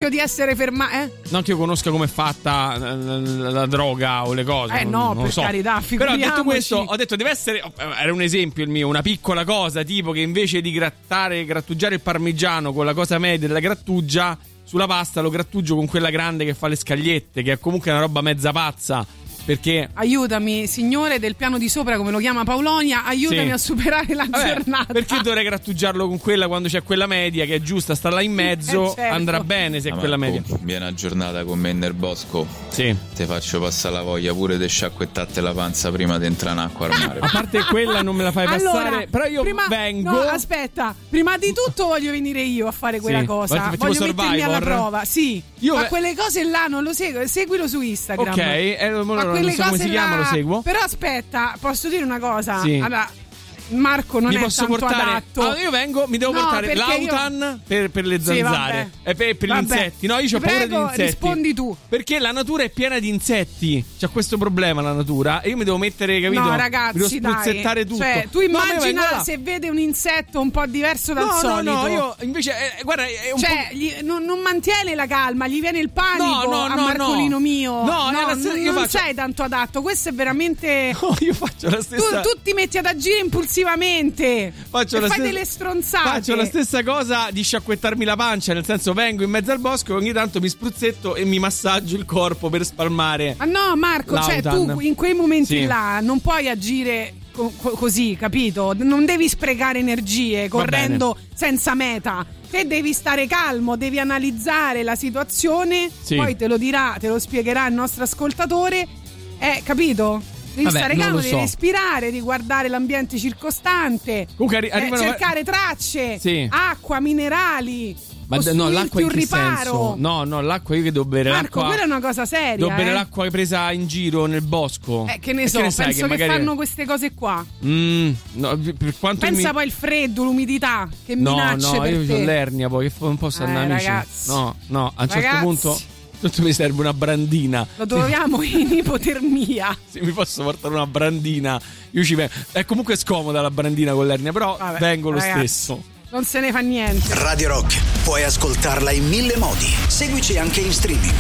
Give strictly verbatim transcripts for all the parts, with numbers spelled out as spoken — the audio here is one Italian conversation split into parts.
rischio di essere fermata. Eh? Non che io conosca come è fatta la, la, la droga o le cose. Eh non, no, non per lo so. carità, Però figuriamoci. detto questo, ho detto deve essere. Era un esempio il mio, una piccola cosa, tipo che invece di grattare, grattugiare il parmigiano con la cosa media della grattugia, sulla pasta lo grattugio con quella grande che fa le scagliette, che è comunque una roba mezza pazza. Perché aiutami, signore del piano di sopra, come lo chiama Paolonia, aiutami sì. a superare la Vabbè, giornata. perché dovrei grattugiarlo con quella quando c'è quella media che è giusta, sta là in mezzo, eh certo. andrà bene se è ah, quella Marco, media. Viene una giornata con me nel bosco. Sì. Ti faccio passare la voglia pure di sciacquettarti la panza prima di entrare in acqua al mare. A parte quella non me la fai allora, passare, però io prima, vengo. No, aspetta, prima di tutto voglio venire io a fare quella sì. cosa. Tipo voglio mettermi alla prova. Sì. Io ma ve... quelle cose là non lo seguo, seguilo su Instagram. Ok, eh, ma non quelle so cose come si chiama, là... lo seguo. Però aspetta, posso dire una cosa? Sì. Allora, Marco non mi è posso tanto portare adatto. allora io vengo, mi devo no, portare l'Autan io... per, per le zanzare sì, e per, per gli insetti. No, io ho paura di insetti. Rispondi tu. Perché la natura è piena di insetti. C'ha questo problema la natura. E io mi devo mettere, capito? No, ragazzi, mi devo spruzzettare tutto. Cioè, tu immagina no, se vede un insetto un po' diverso dal no, solito. No, no, io invece eh, guarda, è un cioè, po'... gli, non, non mantiene la calma, gli viene il panico no, no, a Marcolino no. mio. No, no, è la stessa, non, io non faccio... sei tanto adatto. Questo è veramente. No, io faccio la stessa. Tu, tu ti metti ad agire impulsivamente. Faccio e la fai stessa... delle stronzate. Faccio la stessa cosa di sciacquettarmi la pancia, nel senso vengo in mezzo al bosco e ogni tanto mi spruzzetto e mi massaggio il corpo per spalmare. Ah no, Marco, l'Autan. Cioè tu in quei momenti sì. là non puoi agire co- co- così, capito? Non devi sprecare energie correndo senza meta. Te devi stare calmo, devi analizzare la situazione, sì. poi te lo dirà, te lo spiegherà il nostro ascoltatore. Eh, capito? Devi Vabbè, stare calmo, devi so. respirare, di guardare l'ambiente circostante, Comunque arri- arrivano... eh, cercare tracce, sì. acqua, minerali. Ma no, l'acqua in che riparo. senso? No, no, l'acqua io che devo bere Marco, l'acqua. quella è una cosa seria. Devo bere eh? l'acqua presa in giro nel bosco. Eh, che ne e so, che ne penso che, che, magari... fanno queste cose qua. Mm, no, per quanto Pensa mi... poi il freddo, l'umidità che no, minacce no, per io te. ho l'ernia poi, che non posso andare eh, amici. Ragazzi. No, no, a un certo Ragazzi. punto tutto mi serve una brandina. Lo troviamo in ipotermia. Se mi posso portare una brandina, io ci vengo. È comunque scomoda la brandina con l'ernia, però Vabbè, vengo lo ragazzi, stesso. Non se ne fa niente. Radio Rock, puoi ascoltarla in mille modi. Seguici anche in streaming.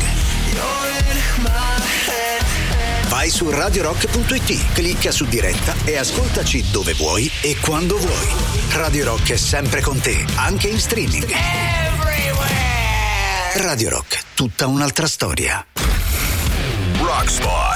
Vai su radio rock punto it, clicca su diretta e ascoltaci dove vuoi e quando vuoi. Radio Rock è sempre con te, anche in streaming. Radio Rock, tutta un'altra storia. Rock Spot.